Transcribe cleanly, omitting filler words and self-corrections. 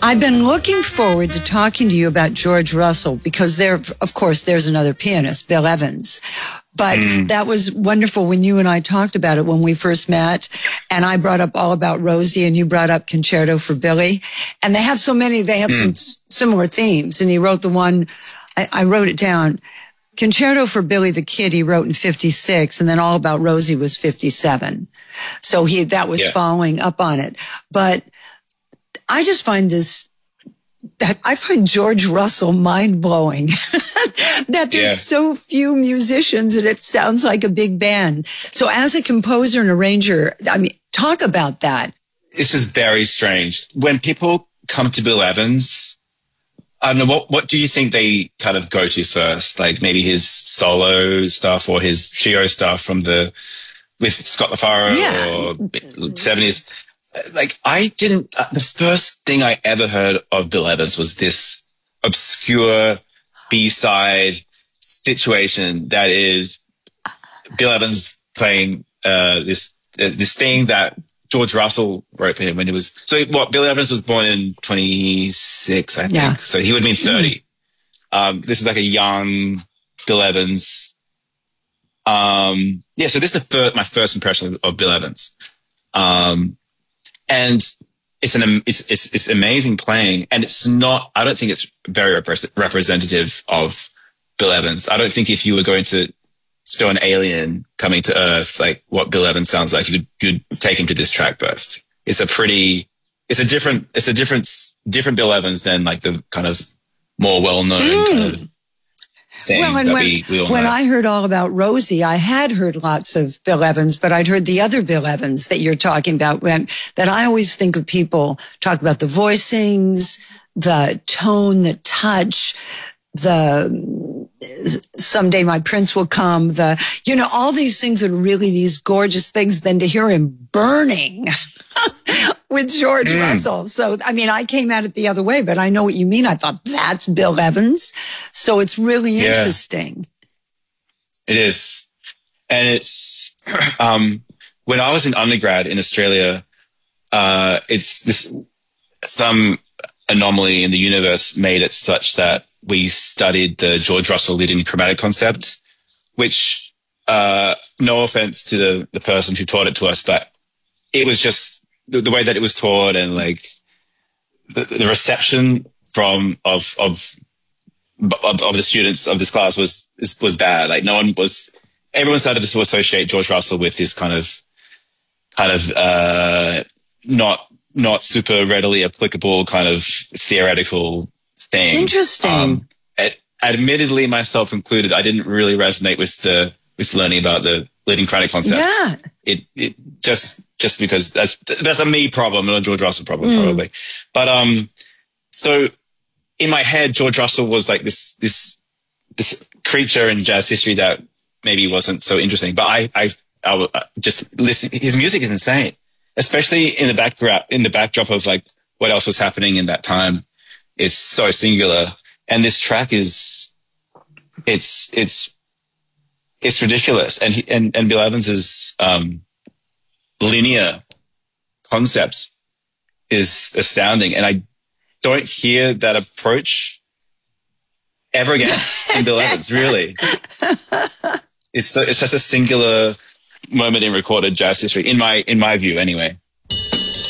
I've been looking forward to talking to you about George Russell because of course, there's another pianist, Bill Evans. But that was wonderful when you and I talked about it when we first met. And I brought up All About Rosie and you brought up Concerto for Billy. And they have some similar themes. And he wrote the one, I wrote it down. Concerto for Billy the Kid, he wrote in 56, and then All About Rosie was 57. So that was following up on it. But I just find I find George Russell mind-blowing that there's so few musicians and it sounds like a big band. So as a composer and arranger, I mean, talk about that. This is very strange. When people come to Bill Evans, I don't know, what do you think they kind of go to first? Like maybe his solo stuff or his trio stuff with Scott LaFaro or 70s? Like the first thing I ever heard of Bill Evans was this obscure B-side situation that is Bill Evans playing this thing that George Russell wrote for him when he was... So Bill Evans was born in 26, I think. Yeah. So he would have been 30. This is like a young Bill Evans. So this is my first impression of Bill Evans. And it's amazing playing, and I don't think it's very representative of Bill Evans. I don't think if you were going to show an alien coming to Earth, like what Bill Evans sounds like, you'd take him to this track first. It's a different Bill Evans than like the kind of more well-known kind of thing. Well, and when I heard All About Rosie, I had heard lots of Bill Evans, but I'd heard the other Bill Evans that you're talking about, that I always think of people talk about the voicings, the tone, the touch, someday my prince will come, all these things that are really these gorgeous things, then to hear him burning with George Russell. So, I mean, I came at it the other way, but I know what you mean. I thought that's Bill Evans. So it's really interesting. It is. And it's, when I was in undergrad in Australia, some anomaly in the universe made it such that we studied the George Russell Lydian chromatic concept, which, no offense to the person who taught it to us, but it was just the way that it was taught, and like the reception of the students of this class was bad. Like everyone started to associate George Russell with this kind of not super readily applicable kind of theoretical thing. Interesting. Admittedly, myself included, I didn't really resonate with learning about the Lydian chromatic concept. Yeah. It just because that's a me problem, not a George Russell problem, probably. But so in my head, George Russell was like this creature in jazz history that maybe wasn't so interesting. But I just listen. His music is insane, especially in the backdrop of like what else was happening in that time. It's so singular, and this track it's ridiculous. And Bill Evans's linear concept is astounding, and I don't hear that approach ever again in Bill Evans. Really, it's just a singular moment in recorded jazz history, in my view, anyway.